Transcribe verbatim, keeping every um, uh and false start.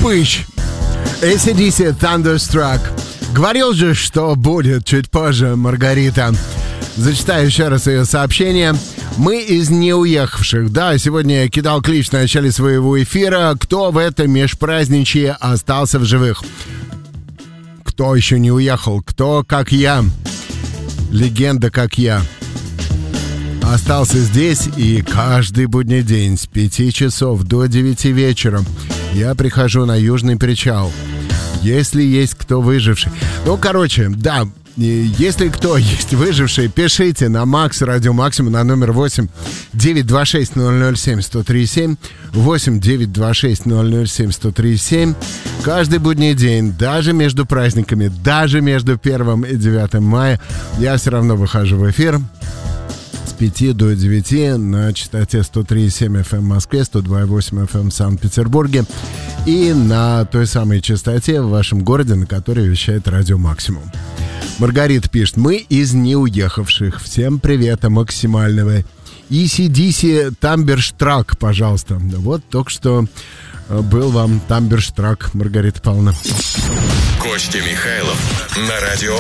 Пыч. эй си ди си Thunderstruck. Говорил же, что будет чуть позже, Маргарита. Зачитаю еще раз ее сообщение. Мы из неуехавших. Да, сегодня я кидал клич в начале своего эфира. Кто в это межпраздничье остался в живых? Кто еще не уехал? Кто, как я? Легенда, как я. Остался здесь, и каждый будний день с пяти часов до девяти вечера я прихожу на Южный причал. Если есть кто выживший. Ну, короче, да, если кто есть выживший, пишите на Макс Радио Максимум на номер восемь девятьсот двадцать шесть ноль ноль семь сто три семь. восемь девятьсот двадцать шесть ноль ноль семь сто три семь. Каждый будний день, даже между праздниками, даже между первым и девятым мая, я все равно выхожу в эфир. С пяти до девяти на частоте сто три и семь эф эм в Москве, сто два и восемь эф эм в Санкт-Петербурге и на той самой частоте в вашем городе, на которой вещает Радио Максимум. Маргарита пишет: мы из неуехавших. Всем привета максимального. эй си ди си Тамберштрак, пожалуйста. Вот только что был вам Тамберштрак, Маргарита Павловна. Костя Михайлов на Радио